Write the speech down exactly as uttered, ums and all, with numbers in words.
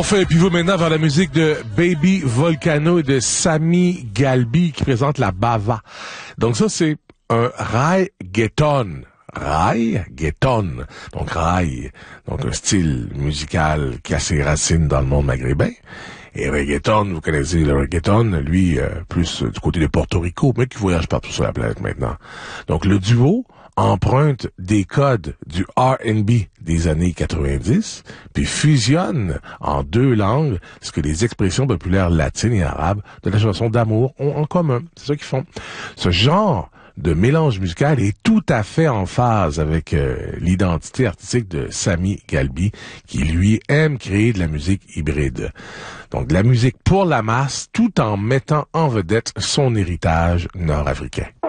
On fait un pivot maintenant vers la musique de Baby Volcano et de Sami Galbi qui présente la Bava. Donc ça, c'est un reggaeton. Reggaeton. Donc raï. Donc un style musical qui a ses racines dans le monde maghrébin. Et reggaeton, vous connaissez le reggaeton, lui, euh, plus euh, du côté de Porto Rico, mais qui voyage partout sur la planète maintenant. Donc le duo emprunte des codes du R and B des années quatre-vingt-dix, puis fusionne en deux langues ce que les expressions populaires latines et arabes de la chanson d'amour ont en commun. C'est ça qu'ils font. Ce genre de mélange musical est tout à fait en phase avec euh, l'identité artistique de Sami Galbi, qui lui aime créer de la musique hybride. Donc de la musique pour la masse, tout en mettant en vedette son héritage nord-africain.